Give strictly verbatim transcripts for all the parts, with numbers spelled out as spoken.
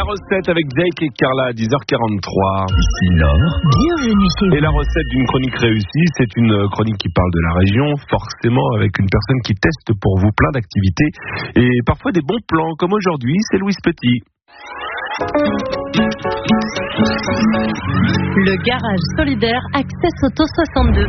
recette avec Jake et Carla à dix heures quarante-trois. Ici Nord, bienvenue chez vous. Et la recette d'une chronique réussie, c'est une chronique qui parle de la région, forcément avec une personne qui teste pour vous plein d'activités et parfois des bons plans, comme aujourd'hui, c'est Louise Petit. Le garage solidaire Access Auto soixante-deux.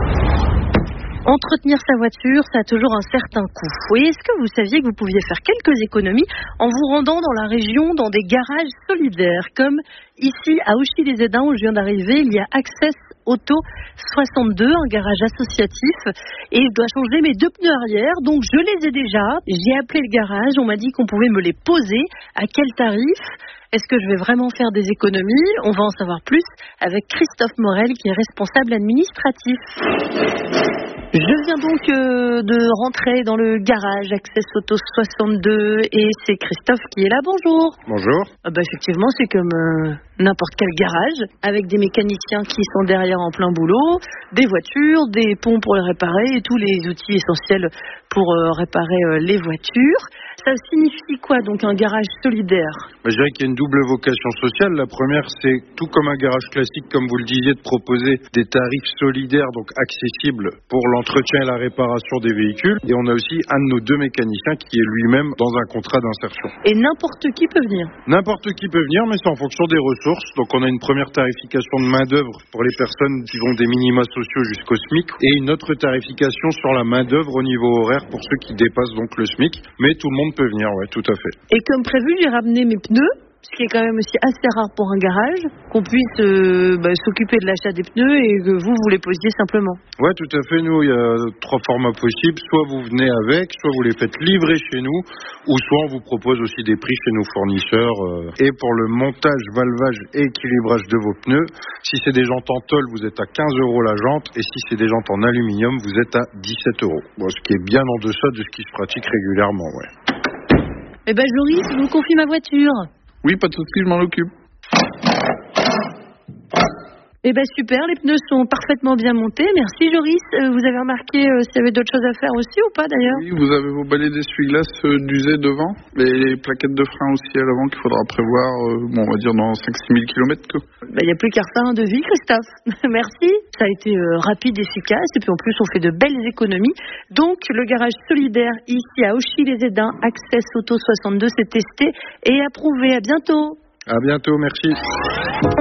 Entretenir sa voiture, ça a toujours un certain coût. Et est-ce que vous saviez que vous pouviez faire quelques économies en vous rendant dans la région dans des garages solidaires, comme ici à Auchy-les-Édins où je viens d'arriver, il y a Access Auto soixante-deux, un garage associatif, et je dois changer mes deux pneus arrière, donc je les ai déjà. J'ai appelé le garage, on m'a dit qu'on pouvait me les poser. À quel tarif ? Est-ce que je vais vraiment faire des économies ? On va en savoir plus avec Christophe Morel, qui est responsable administratif. Je viens donc euh, de rentrer dans le garage Access Auto soixante-deux et c'est Christophe qui est là. Bonjour. Bonjour. Ah bah effectivement, c'est comme euh, n'importe quel garage, avec des mécaniciens qui sont derrière en plein boulot, des voitures, des ponts pour les réparer et tous les outils essentiels pour euh, réparer euh, les voitures. Ça signifie quoi donc un garage solidaire ? Je dirais qu'il y a une double vocation sociale. La première, c'est tout comme un garage classique, comme vous le disiez, de proposer des tarifs solidaires, donc accessibles pour l'entretien et la réparation des véhicules. Et on a aussi un de nos deux mécaniciens qui est lui-même dans un contrat d'insertion. Et n'importe qui peut venir ? N'importe qui peut venir, mais c'est en fonction des ressources. Donc on a une première tarification de main-d'œuvre pour les personnes qui vont des minima sociaux jusqu'au SMIC et une autre tarification sur la main-d'œuvre au niveau horaire pour ceux qui dépassent donc le SMIC. Mais tout le monde peut venir, ouais, tout à fait. Et comme prévu, j'ai ramené mes pneus, ce qui est quand même aussi assez rare pour un garage, qu'on puisse euh, bah, s'occuper de l'achat des pneus et que vous, vous les posiez simplement. Ouais, tout à fait. Nous, il y a trois formats possibles. Soit vous venez avec, soit vous les faites livrer chez nous, ou soit on vous propose aussi des prix chez nos fournisseurs. Euh, et pour le montage, valvage et équilibrage de vos pneus, si c'est des jantes en tôle, vous êtes à quinze euros la jante, et si c'est des jantes en aluminium, vous êtes à dix-sept euros. Bon, ce qui est bien en deçà de ce qui se pratique régulièrement, ouais. Eh ben, Joris, je vous confie ma voiture. Oui, pas de souci, je m'en occupe. Eh ben super, les pneus sont parfaitement bien montés. Merci Joris. Euh, vous avez remarqué euh, s'il y avait d'autres choses à faire aussi ou pas d'ailleurs ? Oui, vous avez vos balais d'essuie-glace euh, d'user devant, les plaquettes de frein aussi à l'avant qu'il faudra prévoir, euh, bon, on va dire dans cinq à six mille kilomètres. Il ben, n'y a plus qu'à refaire un devis, Christophe. Merci. Ça a été euh, rapide, efficace, et puis en plus on fait de belles économies. Donc le garage solidaire ici à Auchy-les-Édins, Access Auto soixante-deux, c'est testé et approuvé. À bientôt. À bientôt, merci.